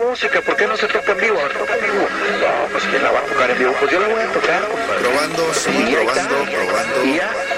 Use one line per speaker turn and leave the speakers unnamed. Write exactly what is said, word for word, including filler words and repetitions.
música, ¿por qué no se toca en vivo? ¿Toca en vivo? No, pues ¿quién la va a tocar en vivo? Pues yo la voy a tocar, compadre.
Probando, sí,
Y ahí
probando,
está.
probando.
Y ya.